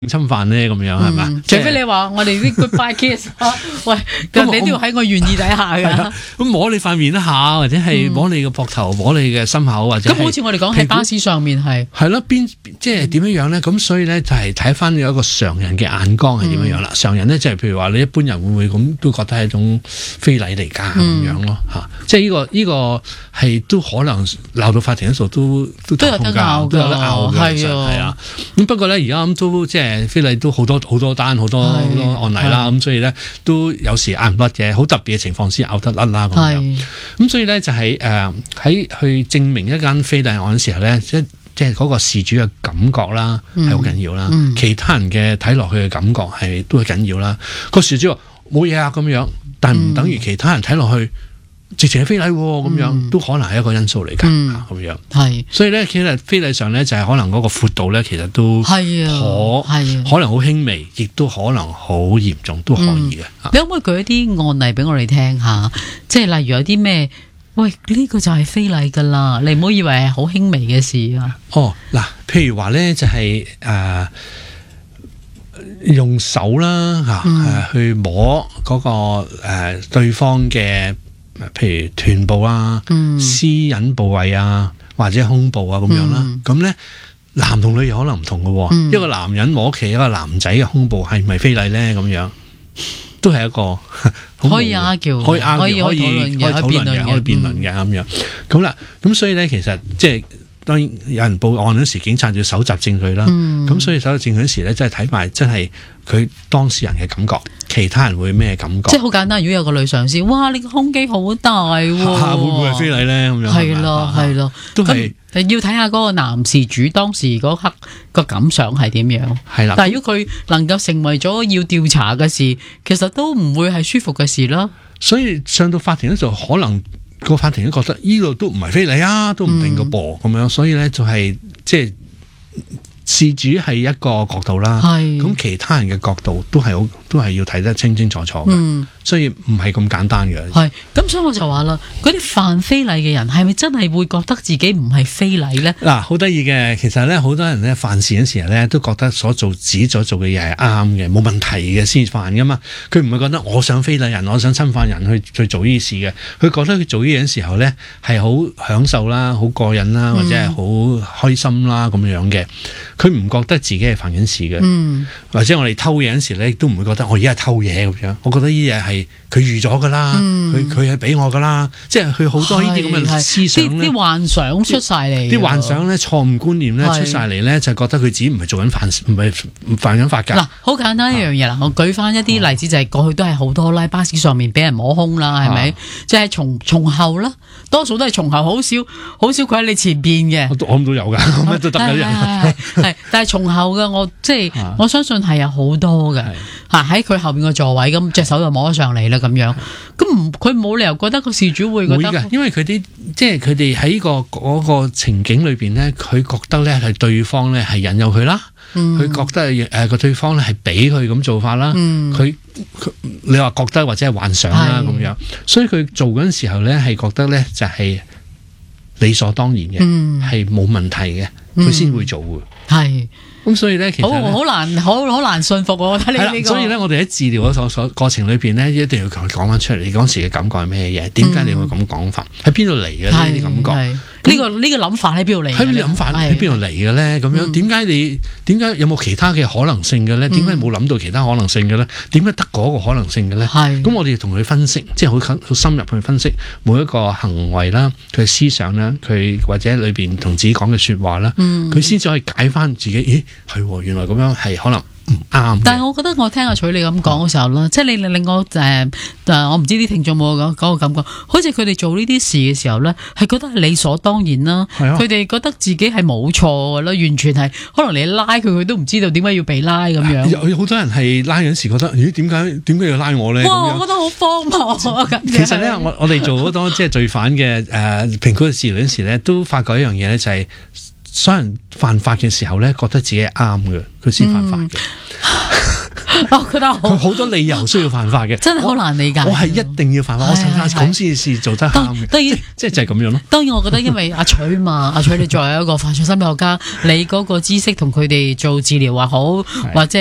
侵犯咧？咁樣係嘛？ 除非你話我哋啲 goodbye kiss， 喂，你都要喺我願意底下㗎。 咁摸你塊面一下，或者係摸你個膊頭，摸你嘅心口，或者咁好似我哋講喺巴士上面係咯，即係點樣樣咧？咁所以咧就係睇翻有一個常人嘅眼光係點樣樣啦。常人咧就係譬如話你一般人會唔會咁都覺得係一種非禮嚟㗎咁樣咯嚇？即係呢個係都可能鬧到法庭嗰度都有得拗㗎，係啊。咁不過咧而家咁都即係非禮都好多單好多案例啦。咁所以咧都有時拗唔甩嘅，好特別嘅情況先拗得甩啦咁樣。咁所以咧就係喺去證明一間非禮案嘅時候咧，即係嗰個事主嘅感覺啦，係好緊要啦。其他人嘅睇落去嘅感覺係都係緊要啦。個事主話冇嘢啊咁樣，但唔等於其他人睇落去直情係非禮咁樣，都可能係一個因素嚟㗎咁樣。係，所以咧其實非禮上咧就係可能嗰個闊度咧，其實都可能好輕微，亦都可能好嚴重，都可以嘅。 你可唔可以舉一啲案例俾我哋聽下？即係例如有啲咩？喂，呢個就係非禮噶啦，你唔好以為係好輕微嘅事啊。 嗱，譬如話咧就係用手啦去摸嗰個對方嘅，譬如臀部啊、私隱部位啊，或者胸部啊咁樣啦。咁咧男同女有可能唔同嘅，一個男人摸其一個男仔嘅胸部係咪非禮咧？咁樣都係一個可以argue，可以辯論嘅咁樣。咁啦，咁所以咧，其實即係當然有人報案嗰時，警察要搜集證據啦。咁所以搜集證據嗰時咧，真係睇埋真係佢當事人嘅感覺，其他人會咩感覺？ 即係好簡單，如果有個女上司，哇，你個胸肌好大喎， 會唔會係非禮咧？咁樣係咯，都係要睇下嗰個男事主當時嗰刻個感想係點樣。係啦，但係如果佢能夠成為咗要調查嘅事，其實都唔會係舒服嘅事啦。所以上到法庭咧，就可能個法庭都覺得呢度都唔係非禮啊，都唔定個噃咁樣，所以咧就係即係事主係一個角度啦，咁其他人嘅角度都係要睇得清清楚楚嘅，所以唔係咁簡單嘅。係咁，所以我就話啦，嗰啲犯非禮嘅人係咪真係會覺得自己唔係非禮咧？嗱，好得意嘅，其實咧好多人咧犯事嗰時候咧都覺得所做嘅嘢係啱嘅，冇問題嘅先犯噶嘛。佢唔會覺得我想非禮人，我想侵犯人去做呢啲事嘅。佢覺得佢做呢樣時候咧係好享受啦，好過癮啦，或者係好開心啦咁樣嘅。佢唔覺得自己係犯緊事嘅，或者我哋偷嘢嗰時咧，都唔會覺得我而家係偷嘢咁樣。我覺得呢啲嘢係佢預咗噶啦，佢係俾我噶啦，即係佢好多呢啲咁嘅思想啲幻想出晒嚟，啲幻想咧錯誤觀念咧出晒嚟咧，就覺得佢自己唔係做緊犯緊法㗎。嗱，好簡單一樣嘢啦，我舉翻一啲例子，就係過去都係好多啦，巴士上面俾人摸胸啦，係咪？即係從後啦，多數都係從後，好少佢喺你前邊嘅。我諗都有㗎，咩都得嘅人。但係從後嘅我相信係有好多嘅嚇，喺佢後邊個座位咁隻手就摸咗上嚟啦咁樣，咁佢冇理由覺得個事主會覺得，因為佢哋喺嗰個情景裏邊咧，佢覺得咧係對方咧係引誘佢啦，佢覺得個對方咧係俾佢咁做法啦，佢你話覺得或者係幻想啦咁樣，所以佢做嗰陣時候咧係覺得咧就係理所當然嘅，係冇問題嘅，佢先會做嘅。係，咁所以咧，其實好難信服我覺得呢個。所以咧，我哋喺治療嗰過程裏邊咧，一定要同佢講翻出嚟，你嗰時嘅感覺係咩嘢？點解你會咁講法？喺邊度嚟嘅呢啲感覺？呢個諗法喺邊度嚟？喺諗法喺邊度嚟嘅咧？咁樣點解有冇其他嘅可能性嘅咧？點解冇諗到其他可能性嘅咧？點解得嗰個可能性嘅咧？咁我哋同佢分析，即係好深入去分析每一個行為啦，佢嘅思想啦，佢或者裏邊同自己講嘅說話啦，佢先至可以解翻自己。咦，係原來咁樣係可能唔啱。但係我覺得我聽阿徐你咁講嘅時候啦，即係你令我我唔知啲聽眾有冇嗰個感覺，好似佢哋做呢啲事嘅時候咧，係覺得係理所當然啦。佢哋覺得自己係冇錯㗎啦，完全係可能你拉佢都唔知道點解要被拉咁樣。有好多人係拉嗰時覺得，咦，點解要拉我咧？哇，我覺得好荒謬。其實咧，我哋做好多即係罪犯嘅評估嘅治療嗰時咧，都發覺一樣嘢咧，就係所有人犯法嘅時候咧，覺得自己係啱嘅，佢先犯法嘅。 我覺得佢好多理由需要犯法嘅， 真係好難理解。 我係一定要犯法，我審查咁先至做得啱嘅，即係就係咁樣咯。 當然，我覺得因為阿取嘛，阿取你作為一個犯罪心理學家，你嗰個知識同佢哋做治療話好，或者